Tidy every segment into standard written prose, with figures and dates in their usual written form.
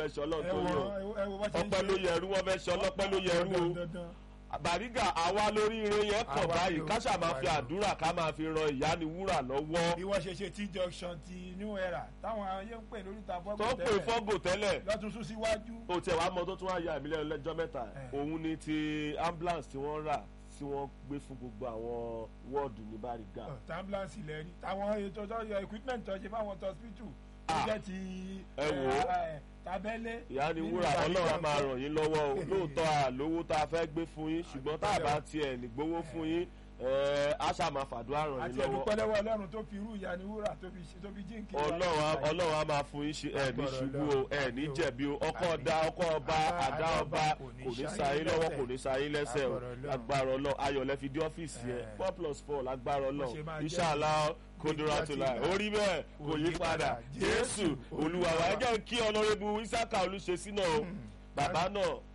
fẹ́ ṣe ọlọ́run tó yọ ọpẹ́ ló yẹ ẹrú wọ́n fẹ́ ṣe ọlọ́pẹ́ ló yẹ ẹrú o Bàrígà àwa lórí ire yẹn kàn báyìí ká ṣáà máa fi àdúrà ká máa fi ran ìyá ni wúrà lọ́wọ́. bí wọ́n ṣe ṣe T-junction ti New Era táwọn ayé ń pè lórí ta fọ́gò tẹ́lẹ̀ tó pè fọ́gò tẹ́lẹ̀ lọ́tún sún síwájú. o tiẹ̀ wá mọ tó tún wá ya ìmílẹ̀ lẹ́jọ́ mẹ́ta òun ni ti ambulance tí wọ́n rà tí wọ́n gbé fún gbogbo àwọn wọ́ọ̀dù ní Bàrígà. ambulance ilẹ̀ rí táwọn ètò tó equipment tó ṣe fáwọn hospital ó jẹ́ ti tabẹ́lé. ìyá ni wúrà ọlọ́run á máa ràn yín lọ́wọ́ o lóòótọ́ àlówó tá a fẹ́ gbé fún yín ṣùgbọ́n tá a bá tiẹ̀ lè gbowó fún yín a ṣáà máa fàdúrà ràn yín lọ́wọ́. àti ẹ̀dùpẹ́ lọ́wọ́ ọlọ́run tó fi irú ìyá ni wúrà tó fi jíǹkì. ọlọ́run á máa fún yín ṣe ẹ̀ ní ṣubú o ẹ̀ ní jẹ̀bi o ọkọ̀ ọba àdá ọba kò ní sa yín lọ́wọ́ kò ní sa yín lẹ́sẹ̀ o agbára ọlọ́run ayọ̀lẹ́ fi dé ọ́fíìsì ẹ̀ 4+4 lágbára ọlọ́run inshallah kódúrátùlà orí bẹ́ẹ̀ kò yí padà Jésù Olúwa wa ẹ jẹ́ kí ọlọ́rẹ́bù Isaka Olúṣesí náà o bàbá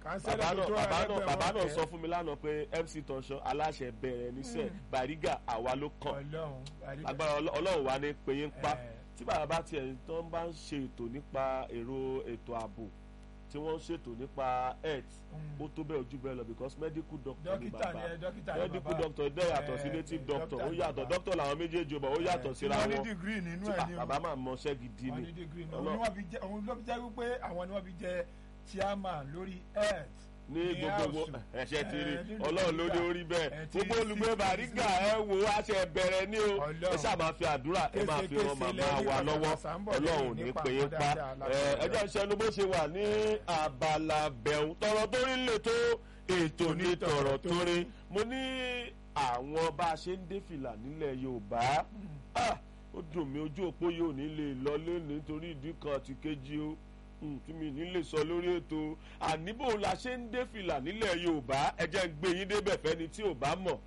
náà sọ fún mi lánàá pé MC Tọ́ṣọ́ aláṣẹ bẹ̀rẹ̀ níṣẹ́ Bàrígà àwa ló kàn agbára ọlọ́run wa ní péye ń pa tí bàbá bá tiẹ̀ tó ń bá ń ṣe ètò nípa ètò ààbò tí wọ́n ń ṣètò nípa health ó tó bẹ́ẹ̀ ojú bẹ́ẹ̀ lọ because medical doctor ni bàbá medical doctor dẹ́ yàtọ̀ sí native doctor ó yàtọ̀ doctor làwọn méjèèjì ọba ó yàtọ̀ síra wọn tí bàbá máa mọṣẹ́ gidi ni. òun ló fi jẹ́ wípé àwọn ni wọ́n fi jẹ́ chairman lórí health ní gbogbo ẹ̀ṣẹ̀ ti rí ọlọ́run ló ní orí bẹ́ẹ̀ gbogbo olùgbé Bàrígà ẹ wo àṣẹ bẹ̀rẹ̀ ní o ẹ ṣáà máa fi àdúrà ẹ máa fi ran màmá wa lọ́wọ́ ọlọ́run ní pé yín pa ẹjẹ́ ìṣẹ́nu bó ṣe wà ní abala bẹ̀rù tọ̀rọ̀ tó rí lè tó ètò ní tọ̀rọ̀ tó rí mo ní àwọn bá a ṣe ń dé fìlà nílẹ̀ Yorùbá ó dùn mí ojú òpó yóò ní lè lọ lé nítorí ìdí kan àti kejì o tí mi ní lè sọ lórí ètò àníbò la ṣe ń dé fìlà nílẹ̀ Yorùbá ẹ jẹ́ ń gbé yín débẹ̀ fẹ́ni tí ò bá mọ̀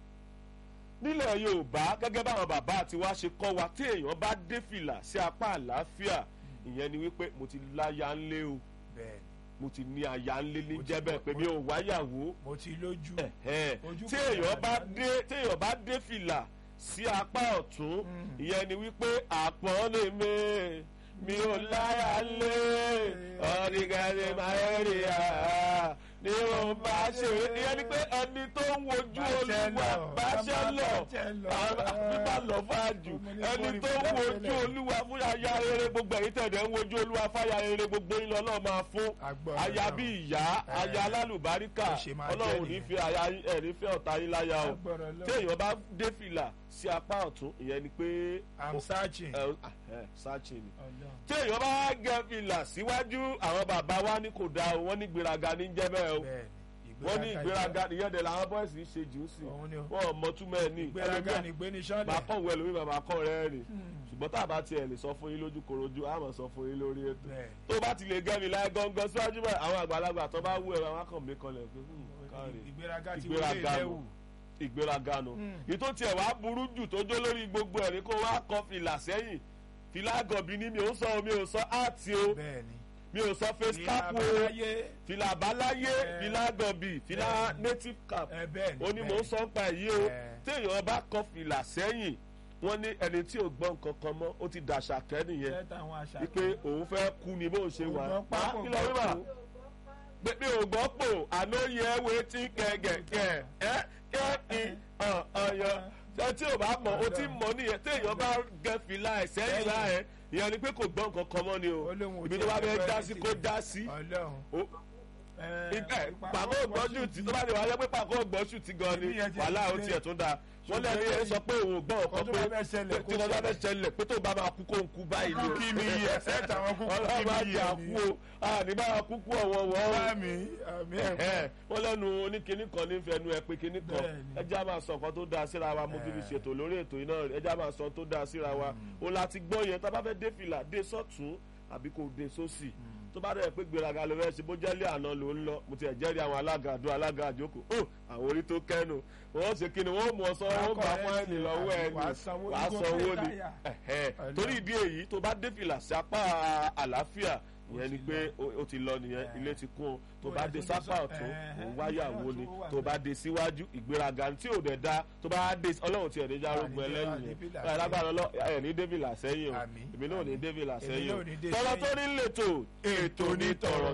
nílẹ̀ Yorùbá gẹ́gẹ́ báwọn bàbá àti wá ṣe kọ́ wa tí èèyàn bá dé fìlà sí apá àlàáfíà ìyẹn ni wípé mo ti láya ńlé o mo ti ní aya ńlé ní jẹ́bẹ̀ pé mi ò wáyàwó mo ti lójú tí èèyàn bá dé fìlà sí apá ọ̀tún ìyẹn ni wípé àpọ́n lè mi ò láyà lé ọ̀rìngàdì máyẹ̀rì ni mo bá ṣe ìyẹn ni pé ẹni tó ń wojú Olúwa bá ṣe lọ bíbá lọ fáájú ẹni tó ń wojú Olúwa fún aya rere gbogbo ẹ̀yin tẹ̀dẹ̀ ń wojú Olúwa fáya rere gbogbo yín lọ́nà máa fún aya bí ìyá aya alálùbáríkà Ọlọ́run ní fẹ́ ọ̀tá yín láyà o tí èèyàn bá dé fìlà sí apá ọ̀tún ìyẹn ni pé I'm searching ni tí èèyàn bá gẹ fìlà síwájú àwọn bàbá wa ní kò dáa wọ́n ní gbéraga ní jẹ́ bẹ́ẹ̀ o wọ́n ní ìgbéraga nìyẹn dẹ̀ làwọn bọ́ọ̀sì ń ṣe jù ú sí wọ́n mọ túmọ̀ ẹ̀ ní ìgbéraga ní gbé ní sọ́ọ̀dẹ̀ bá kọ̀ wẹ̀ lórí bàbá kọ̀ rẹ̀ rìn ṣùgbọ́n tá a bá tiẹ̀ lè sọ fún yín lójú korojú a máa sọ fún yín lórí ètò tó bá ti lè gẹ́ mi láì gangan síwájú báyìí àwọn àgbàlagbà tó bá wú ẹ̀ wọn kàn mí kanlẹ̀ pé ìgbéraga nù ìtò tiẹ̀ wá burú jù tó jó lórí gbogbo ẹ̀ ní kó wá kọ fìlà sẹ́yìn fìlà gọ̀bì ni mi ò sọ áàtì o mi ò sọ face cap o fìlà àbáláyé fìlà gọ̀bì fìlà native cap ó ní mò ń sọ pa èyí o téèyàn bá kọ fìlà sẹ́yìn wọ́n ní ẹni tí ò gbọ́ nǹkan kan mọ́ ó ti dàṣà kẹ́ nìyẹn wípé òun fẹ́ kú ni bó ṣe wà kí lọ rí mà pé ò gbọ́ pò àlóyè wetin kẹ̀kẹ́ kẹ́ẹ̀kì ọ̀yọ́ tí ò bá mọ̀ ó ti mọ̀ nìyẹn téèyàn bá gẹ fìlà ẹ̀ sẹ́yìn láàyè ìyẹn ni pé kò gbọ́ nǹkan kan mọ́ ni o ibi tó bá fẹ́ dá sí kó dá sí pàkó ògbọ́sù tí tó bá lè wáyé pé pàkó ògbọ́sù ti gan ni wàhálà ó tiẹ̀ tún da wọ́n lẹ́nu yẹn sọ pé òun gbọ́ ọ̀kan pé tí wọ́n bá fẹ́ ṣẹlẹ̀ pé tó bá máa kú kó ń kú báyìí ló kí ni ẹsẹ̀ táwọn kúkú ọlọ́run bá jẹ́ àkú o àní bá kúkú ọ̀wọ̀wọ̀ wọ́n lẹ́nu oníkinní kan ní fẹnu ẹ pé kinní kan ẹjẹ́ máa sọ nǹkan tó dáa síra wa mo fi ṣètò lórí ètò iná ẹjẹ́ máa sọ tó dáa síra wa o láti gbọ́ yẹn tá a bá fẹ́ dé fìlà dé sọ́tún àbí kò dé sósì tó bá dẹ̀ pé gbéraga ló fẹ́ ṣe bó jẹ́lé àná ló ń lọ mo ti ẹ̀ jẹ́rìí àwọn alága àjókòó àwọn orí tó kẹ́nu wọ́n ṣe kí ni wọ́n mú ọ sọ wọ́n gbà fún ẹni lọ́wọ́ ẹni wàá sanwó ni torí ìdí èyí tó bá dé fìlà sí apá àlàáfíà ìyẹn ni pé ó ti lọ nìyẹn ilé ti kún o tó bá dé sápá ọ̀tún òun wáyàwó ni tó bá dé síwájú ìgbéraga tí ò dẹ̀ da tó bá dé ọlọ́run tí ẹ̀ ní járógun ẹlẹ́yìn yẹn lágbára ẹ̀ ní débìlà sẹ́yìn o èmi náà ní débìlà sẹ́yìn o tọ́lọ́ tó ní lètò ètò ní tọ̀rọ̀